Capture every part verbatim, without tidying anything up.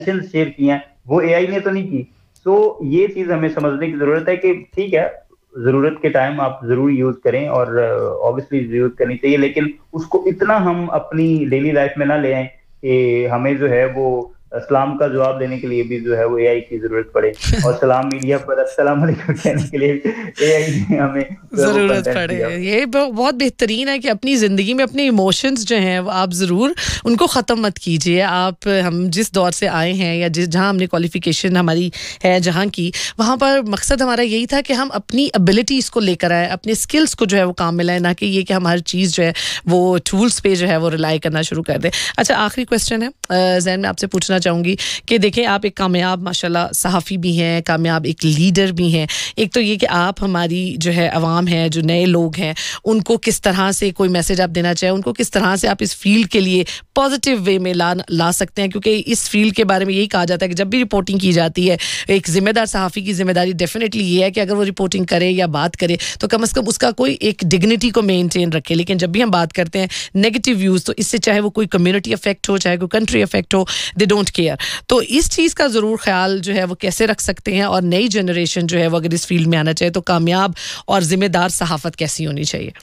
Share की हैं वो एआई ने तो नहीं की। सो ये चीज़ हमें समझने की ज़रूरत है कि ठीक है, ज़रूरत के टाइम आप ज़रूर यूज़ करें और ऑब्वियसली यूज़ करनी चाहिए, लेकिन उसको इतना हम अपनी डेली लाइफ में ना ले आएँ कि हमें जो है वो सलाम का जवाब देने के लिए भी जो है वो एआई की ज़रूरत पड़े और सलाम मीडिया पर अस्सलाम वालेकुम कहने के लिए एआई ने हमें ज़रूरत पड़े। ये बहुत बेहतरीन है कि अपनी ज़िंदगी में अपने इमोशंस जो हैं आप ज़रूर उनको ख़त्म मत कीजिए। आप हम जिस दौर से आए हैं या जिस जहाँ हमने क्वालिफ़िकेशन हमारी है जहाँ की, वहाँ पर मकसद हमारा यही था कि हम अपनी एबिलिटीज़ को लेकर आए, अपने स्किल्स को जो है वो काम में लाएं, ना कि ये कि हम हर चीज़ जो है वो टूल्स पे जो है वो रिलाई करना शुरू कर दें। अच्छा, आखिरी क्वेश्चन है ज़ैन, मैं आपसे पूछना चाहूँगी कि देखें आप एक कामयाब माशाल्लाह सहाफ़ी भी हैं, कामयाब एक लीडर भी हैं। एक तो ये कि आप हमारी जो है अवाम है, जो नए लोग हैं, उनको किस तरह से कोई मैसेज आप देना चाहें, उनको किस तरह से आप इस फील्ड के लिए पॉजिटिव वे में ला ला सकते हैं, क्योंकि इस फील्ड के बारे में यही कहा जाता है कि जब भी रिपोर्टिंग की जाती है, एक जिम्मेदार सहाफ़ी की जिम्मेदारी डेफिनेटली ये है कि अगर वो रिपोर्टिंग करे या बात करे तो कम अज़ कम उसका कोई एक डिग्निटी को मेनटेन रखे। लेकिन जब भी हम बात करते हैं नेगेटिव व्यूज़, तो इससे चाहे वो कोई कम्युनिटी अफेक्ट हो, चाहे कोई कंट्री अफेक्ट हो, दे डोंट केयर। तो इस चीज़ का ज़रूर ख्याल जो है वो कैसे रख सकते हैं, और नई जनरेशन जो है वो अगर इस फील्ड में आना चाहे तो कामयाब और जिम्मेदार सहाफ़त कैसी होनी चाहिए?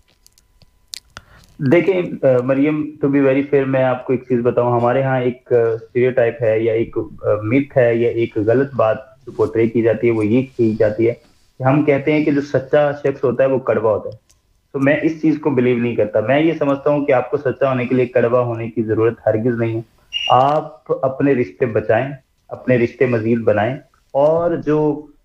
देखिए Maryam, to be very fair, मैं आपको एक चीज़ बताऊं, हमारे यहाँ एक स्टीरियोटाइप है या एक मिथ है या एक गलत बात जो पोर्ट्रे की जाती है, वो ये की जाती है कि हम कहते हैं कि जो सच्चा शख्स होता है वो कड़वा होता है। तो मैं इस चीज़ को बिलीव नहीं करता। मैं ये समझता हूँ कि आपको सच्चा होने के लिए कड़वा होने की ज़रूरत हरगिज़ नहीं है। आप अपने रिश्ते बचाएं, अपने रिश्ते मजीद बनाएं, और जो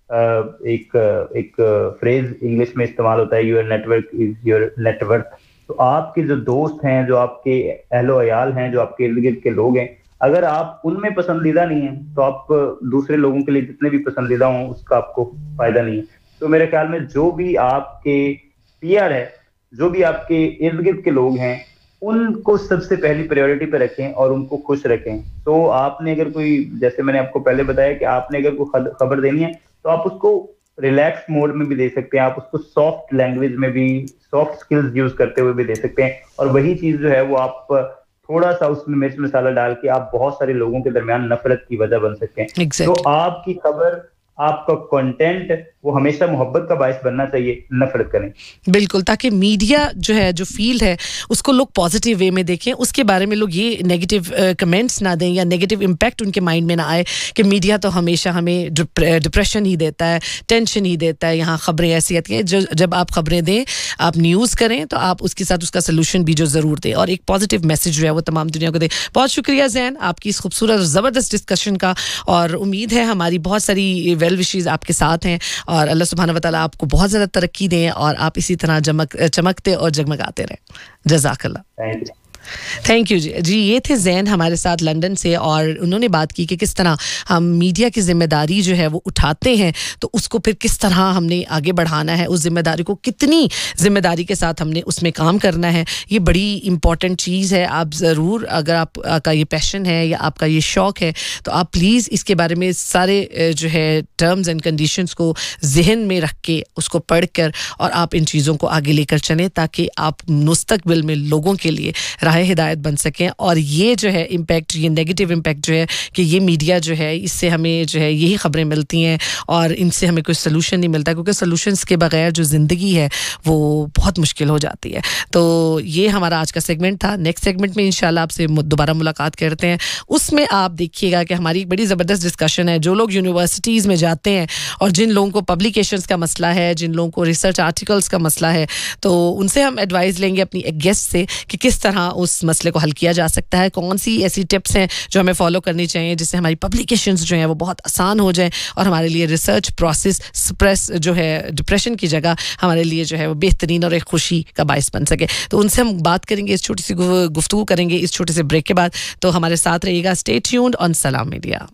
एक एक फ्रेज इंग्लिश में इस्तेमाल होता है, your network is your network. तो आपके जो दोस्त हैं, जो आपके अहलो अयाल हैं, जो आपके इर्द गिर्द के लोग हैं, अगर आप उनमें पसंदीदा नहीं हैं तो आप दूसरे लोगों के लिए जितने भी पसंदीदा हों उसका आपको फायदा नहीं है। तो मेरे ख्याल में जो भी आपके पीआर है, जो भी आपके इर्द गिर्द के लोग हैं, उनको सबसे पहली प्रायोरिटी पे रखें और उनको खुश रखें। तो आपने अगर कोई, जैसे मैंने आपको पहले बताया कि आपने अगर कोई खबर देनी है तो आप उसको रिलैक्स मोड में भी दे सकते हैं, आप उसको सॉफ्ट लैंग्वेज में भी, सॉफ्ट स्किल्स यूज करते हुए भी दे सकते हैं। और वही चीज जो है वो आप थोड़ा सा उसमें मिर्च मसाला डाल के आप बहुत सारे लोगों के दरमियान नफरत की वजह बन सकते हैं। exactly. तो आपकी खबर, आपका कंटेंट वो हमेशा मोहब्बत का बायस बनना चाहिए, नफरत करें। बिल्कुल, ताकि मीडिया जो है, जो फील्ड है, उसको लोग पॉजिटिव वे में देखें, उसके बारे में लोग ये नेगेटिव कमेंट्स ना दें या नेगेटिव इम्पैक्ट उनके माइंड में ना आए कि मीडिया तो हमेशा हमें डिप्रेशन ही देता है, टेंशन ही देता है, यहाँ खबरें ऐसी आती हैं। जो जब आप खबरें दें, आप न्यूज़ करें, तो आप उसके साथ उसका सोल्यूशन भी जो ज़रूर दें और एक पॉजिटिव मैसेज जो है वो तमाम दुनिया को दें। बहुत शुक्रिया ज़ैन आपकी इस खूबसूरत और ज़बरदस्त डिस्कशन का, और उम्मीद है हमारी बहुत सारी वेल विशेस आपके साथ हैं, और अल्लाह सुब्हानहू व तआला आपको बहुत ज़्यादा तरक्की दें और आप इसी तरह चमक चमकते और जगमगाते रहें। जज़ाकल्लाह। थैंक यू जी। जी ये थे ज़ैन हमारे साथ लंदन से, और उन्होंने बात की कि किस तरह हम मीडिया की जिम्मेदारी जो है वो उठाते हैं, तो उसको फिर किस तरह हमने आगे बढ़ाना है, उस जिम्मेदारी को कितनी जिम्मेदारी के साथ हमने उसमें काम करना है। ये बड़ी इंपॉर्टेंट चीज़ है। आप ज़रूर, अगर आप का ये पैशन है या आपका ये शौक़ है, तो आप प्लीज़ इसके बारे में सारे जो है टर्म्स एंड कंडीशंस को जहन में रख के उसको पढ़ कर और आप इन चीज़ों को आगे लेकर चलें, ताकि आप मुस्तकबिल में लोगों के लिए हिदायत बन सकें। और ये जो है इम्पैक्ट, ये नेगेटिव इम्पैक्ट जो है कि ये मीडिया जो है, इससे हमें जो है यही खबरें मिलती हैं और इनसे हमें कोई सलूशन नहीं मिलता, क्योंकि सलूशंस के बगैर जो ज़िंदगी है वो बहुत मुश्किल हो जाती है। तो ये हमारा आज का सेगमेंट था। नेक्स्ट सेगमेंट में इंशाल्लाह आपसे दोबारा मुलाकात करते हैं। उसमें आप देखिएगा कि हमारी एक बड़ी ज़बरदस्त डिस्कशन है। जो लोग यूनिवर्सिटीज़ में जाते हैं और जिन लोगों को पब्लिकेशंस का मसला है, जिन लोगों को रिसर्च आर्टिकल्स का मसला है, तो उनसे हम एडवाइस लेंगे अपनी एक गेस्ट से कि किस तरह उस मसले को हल किया जा सकता है, कौन सी ऐसी टिप्स हैं जो हमें फॉलो करनी चाहिए जिससे हमारी पब्लिकेशंस जो हैं वो बहुत आसान हो जाएं और हमारे लिए रिसर्च प्रोसेस स्प्रेस जो है डिप्रेशन की जगह हमारे लिए जो है वो बेहतरीन और एक खुशी का बायस बन सके। तो उनसे हम बात करेंगे, इस छोटी सी गुफ्तगू करेंगे इस छोटे से ब्रेक के बाद। तो हमारे साथ रहिएगा। स्टे ट्यून्ड ऑन सलाम media.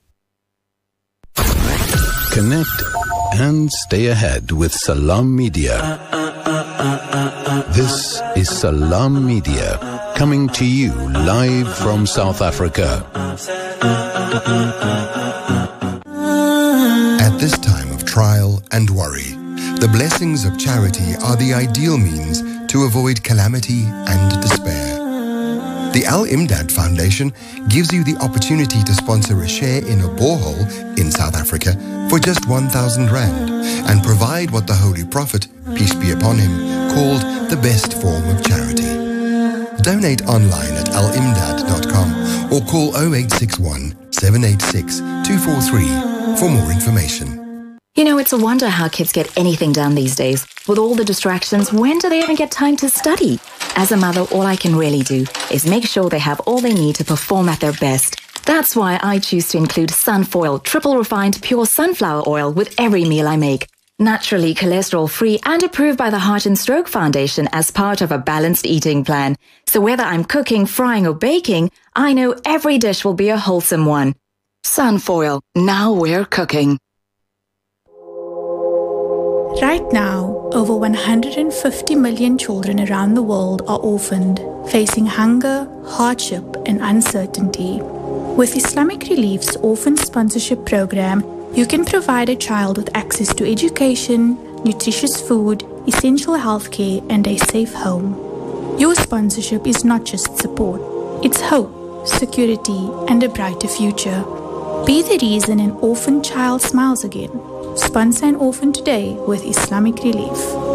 Connect and stay ahead with Salam Media. This is Salam Media, coming to you live from South Africa. At this time of trial and worry, the blessings of charity are the ideal means to avoid calamity and despair. The Al-Imdad Foundation gives you the opportunity to sponsor a share in a borehole in South Africa for just one thousand rand and provide what the Holy Prophet, peace be upon him, called the best form of charity. Donate online at al imdad dot com or call oh eight six one, seven eight six, two four three for more information. You know, it's a wonder how kids get anything done these days. With all the distractions, when do they even get time to study? As a mother, all I can really do is make sure they have all they need to perform at their best. That's why I choose to include Sunfoil triple refined pure sunflower oil with every meal I make. Naturally cholesterol-free and approved by the Heart and Stroke Foundation as part of a balanced eating plan. So whether I'm cooking, frying or baking, I know every dish will be a wholesome one. Sunfoil, now we're cooking. Right now, over one hundred fifty million children around the world are orphaned, facing hunger, hardship, and uncertainty. With Islamic Relief's Orphan Sponsorship Program, you can provide a child with access to education, nutritious food, essential healthcare, and a safe home. Your sponsorship is not just support, it's hope, security, and a brighter future. Be the reason an orphan child smiles again. Sponsor an orphan today with Islamic Relief.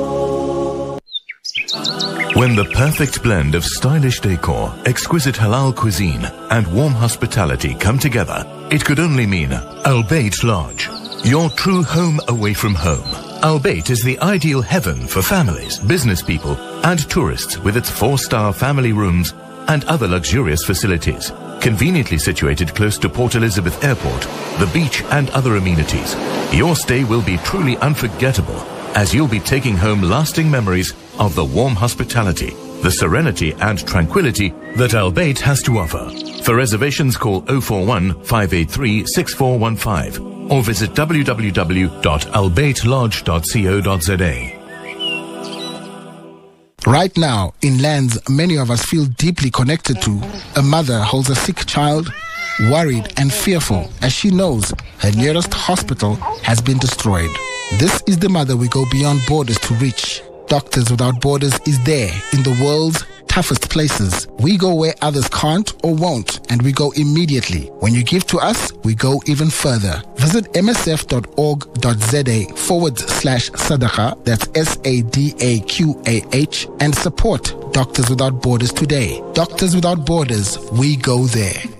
When the perfect blend of stylish decor, exquisite halal cuisine, and warm hospitality come together, it could only mean Al Bayt Lodge, your true home away from home. Al Bayt is the ideal heaven for families, business people, and tourists with its four-star family rooms and other luxurious facilities. Conveniently situated close to Port Elizabeth Airport, the beach and other amenities, your stay will be truly unforgettable as you'll be taking home lasting memories of the warm hospitality, the serenity and tranquility that Al Bayt has to offer. For reservations, call oh four one, five eight three, six four one five or visit w w w dot al bayt lodge dot co dot z a. Right now, in lands many of us feel deeply connected to, a mother holds a sick child, worried and fearful as she knows her nearest hospital has been destroyed. This is the mother we go beyond borders to reach. Doctors Without Borders is there in the world's toughest places. We go where others can't or won't, and we go immediately. When you give to us, we go even further. Visit msf.org.za forward slash sadaqah, that's S A D A Q A H, and support Doctors Without Borders today. Doctors Without Borders, we go there.